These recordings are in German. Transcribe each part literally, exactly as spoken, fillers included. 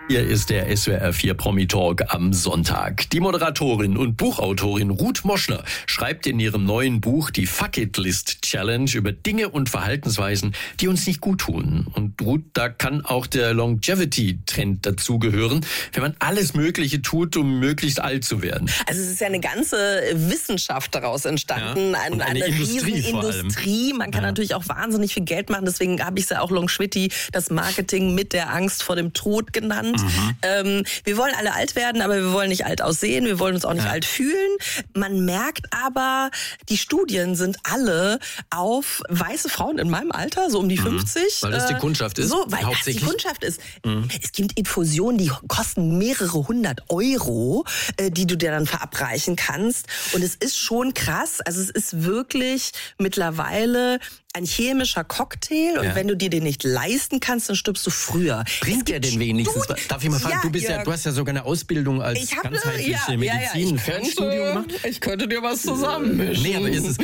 Hier ist der S W R vier Promi Talk am Sonntag. Die Moderatorin und Buchautorin Ruth Moschner schreibt in ihrem neuen Buch die Fuck It List Challenge über Dinge und Verhaltensweisen, die uns nicht gut tun. Und Ruth, da kann auch der Longevity-Trend dazugehören, wenn man alles Mögliche tut, um möglichst alt zu werden. Also es ist ja eine ganze Wissenschaft daraus entstanden, ja, eine, eine, eine Riesenindustrie. Man kann ja. natürlich auch wahnsinnig viel Geld machen, deswegen habe ich es ja auch Longevity, das Marketing mit der Angst vor dem Tod genannt. Mhm. Ähm, wir wollen alle alt werden, aber wir wollen nicht alt aussehen, wir wollen uns auch nicht ja. alt fühlen. Man merkt aber, die Studien sind alle auf weiße Frauen in meinem Alter, so um die mhm. fünfzig. Weil das die Kundschaft ist? So, weil das die Kundschaft ist. Mhm. Es gibt Infusionen, die kosten mehrere hundert Euro, äh, die du dir dann verabreichen kannst. Und es ist schon krass. Also es ist wirklich mittlerweile ein chemischer Cocktail und ja. wenn du dir den nicht leisten kannst, dann stirbst du früher. Bringt der denn wenigstens? Studi- Darf ich mal fragen, ja, du bist ja, ja, du hast ja sogar eine Ausbildung als ich hab, ganzheitliche ja, Medizin, ja, ja, ein Fernstudium gemacht? Ich könnte dir was zusammenmischen. Nee, aber ist es,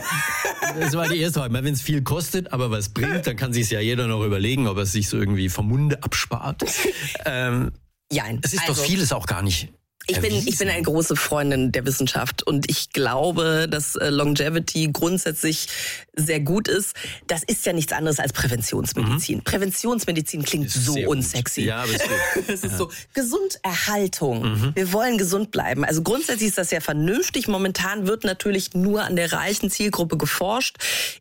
das war die erste Frage. Wenn es viel kostet, aber was bringt, dann kann sich ja jeder noch überlegen, ob er es sich so irgendwie vom Munde abspart. Ähm, Jein. Es ist also, doch vieles auch gar nicht. Ich bin, ich bin eine große Freundin der Wissenschaft und ich glaube, dass Longevity grundsätzlich sehr gut ist. Das ist ja nichts anderes als Präventionsmedizin. Mhm. Präventionsmedizin klingt so unsexy. Ja, aber es ist, es ist ja. so Gesunderhaltung. Mhm. Wir wollen gesund bleiben. Also grundsätzlich ist das ja vernünftig. Momentan wird natürlich nur an der reichen Zielgruppe geforscht.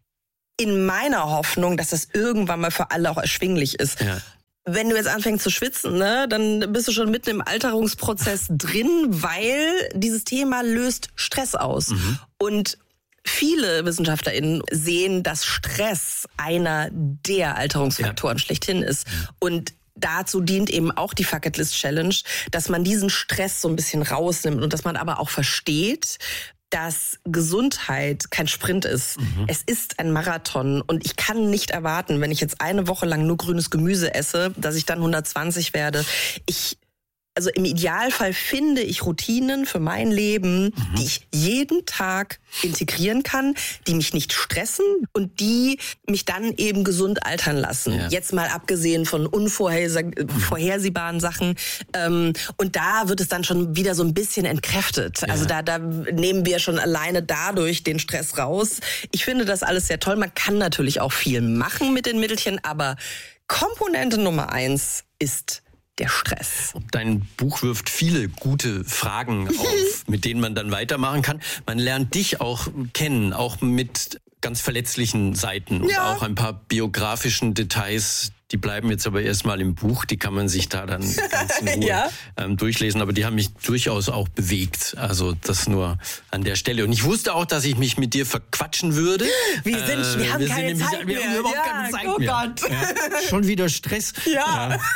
In meiner Hoffnung, dass das irgendwann mal für alle auch erschwinglich ist. Ja. Wenn du jetzt anfängst zu schwitzen, ne, dann bist du schon mitten im Alterungsprozess drin, weil dieses Thema löst Stress aus. Mhm. Und viele WissenschaftlerInnen sehen, dass Stress einer der Alterungsfaktoren ja. schlechthin ist. Mhm. Und dazu dient eben auch die Fuck It List Challenge, dass man diesen Stress so ein bisschen rausnimmt und dass man aber auch versteht, dass Gesundheit kein Sprint ist. Mhm. Es ist ein Marathon und ich kann nicht erwarten, wenn ich jetzt eine Woche lang nur grünes Gemüse esse, dass ich dann hundertzwanzig werde. Ich Also im Idealfall finde ich Routinen für mein Leben, mhm. die ich jeden Tag integrieren kann, die mich nicht stressen und die mich dann eben gesund altern lassen. Ja. Jetzt mal abgesehen von unvorhersehbaren mhm. Sachen. Und da wird es dann schon wieder so ein bisschen entkräftet. Ja. Also da, da nehmen wir schon alleine dadurch den Stress raus. Ich finde das alles sehr toll. Man kann natürlich auch viel machen mit den Mittelchen, aber Komponente Nummer eins ist der Stress. Dein Buch wirft viele gute Fragen auf, mit denen man dann weitermachen kann. Man lernt dich auch kennen, auch mit ganz verletzlichen Seiten und ja. auch ein paar biografischen Details. Die bleiben jetzt aber erstmal im Buch, die kann man sich da dann ganz in Ruhe ja. ähm, durchlesen. Aber die haben mich durchaus auch bewegt. Also das nur an der Stelle. Und ich wusste auch, dass ich mich mit dir verquatschen würde. Wir, sind, äh, wir haben wir keine sind Zeit mehr. Wir haben überhaupt ja, keine Zeit oh mehr. Gott. Ja, schon wieder Stress. Ja. ja.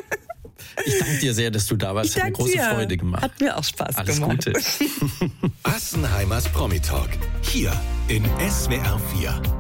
Ich danke dir sehr, dass du da warst. Hat mir große dir. Freude gemacht. Hat mir auch Spaß Alles gemacht. Alles Gute. Assenheimers Promi Talk. Hier in S W R vier.